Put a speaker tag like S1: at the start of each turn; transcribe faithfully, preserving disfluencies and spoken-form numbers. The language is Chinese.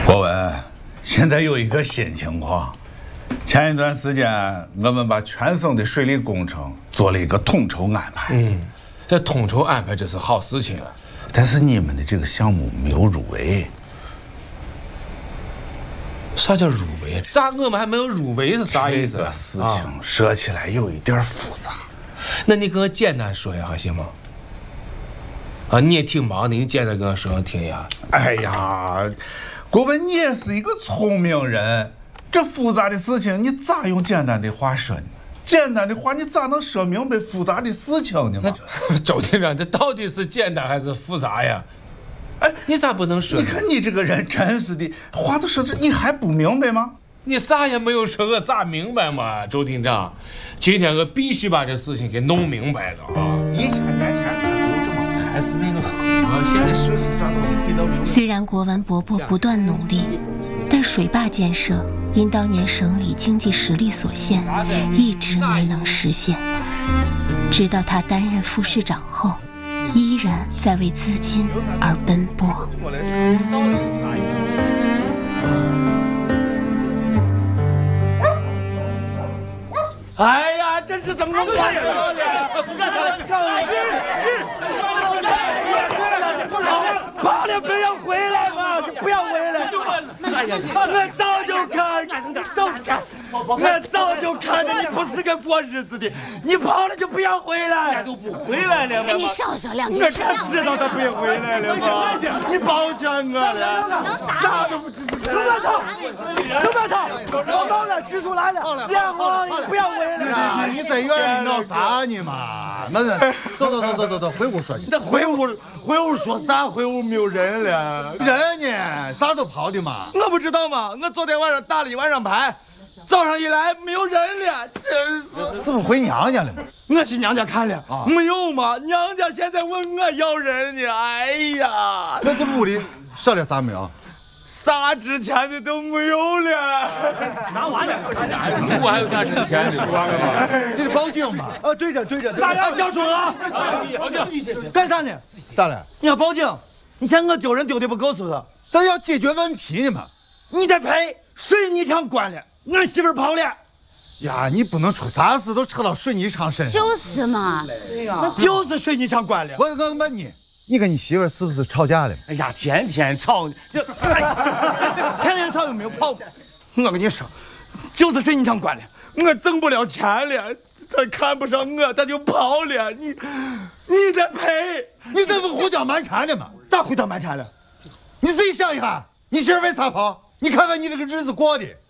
S1: 博文，现在有一个新情况。前一段时间，我们把全省的水利工程做了一个统筹安排。
S2: 嗯，这统筹安排这是好事情啊。
S1: 但是你们的这个项目没有入围。
S2: 啥叫入围？咋我们还没有入围是啥意思？
S1: 这个事情说起来有一点复杂。
S2: 那你给我简单说一下行吗？啊，你也挺忙的，你简单跟我说，我听一下。
S1: 哎呀，国文，你也是一个聪明人，这复杂的事情你咋用简单的话说呢？简单的话你咋能说明白复杂的事情呢嘛？
S2: 周厅长，这到底是简单还是复杂呀？哎，你咋不能说？
S1: 你看你这个人真是的，话都说这，你还不明白吗？
S2: 你啥也没有说，我咋明白嘛？周厅长，今天我必须把这事情给弄明白了啊！
S1: 一千年前他就这么，
S2: 还是那个河，现在说是啥东西给到明白。
S3: 虽然国文伯伯不断努力，但水坝建设因当年省里经济实力所限，一直没能实现。直到他担任副市长后，依然在为资金而奔波。
S2: 到底是啥意思？
S4: 哎呀，这是怎么回事呀？跑了不要回来嘛，就不要回来。我早就看，早看，我早就看着你不是个过日子的，你跑了就不要回来，都不回来了嘛。
S5: 你少说两句。
S4: 我才知道他不会回来了嘛，你保全我了，啥都不知道。刘班头，刘班头，我到了，支书来了，别慌，你不要回来。
S6: 你在院里闹啥呢嘛？那是，走走走走走走，回屋说去。
S4: 那回屋回屋说啥？回屋没有人了。
S6: 人呢？啥都跑的嘛？
S4: 我不知道嘛，我昨天晚上打了一晚上牌，早上一来没有人了，真是。
S6: 是不是回娘家了嘛？
S4: 我去娘家看了，啊、没有嘛？娘家现在问我要人呢，哎呀，
S6: 那这屋里少点啥没有？
S4: 啥值钱的都没有了。拿完了，
S2: 我还有啥值钱的？说完了吗？
S6: 你得报警吧？
S4: 啊，对着对着。大家交出啊！
S2: 报警！
S4: 干啥呢？
S6: 咋了？
S4: 你要报警？你嫌我丢人丢的不够是不是？
S6: 咱要解决问题呢嘛。
S4: 你得赔，水泥厂关了，俺媳妇跑了。
S6: 呀，你不能出啥事都扯到水泥厂身上。
S5: 就是嘛，
S4: 就是水泥厂关了。
S6: 我我问你，你跟你媳妇是不是吵架了？
S4: 哎呀，天天吵，就天天吵又没有跑。我跟你说，就是水泥厂关了，我挣不了钱了，他看不上我，他就跑了。你你得赔，
S6: 你这不胡搅蛮缠的吗？
S4: 咋胡搅蛮缠了？
S6: 你自己想一下，你媳妇为啥跑？你看看你这个日子过的。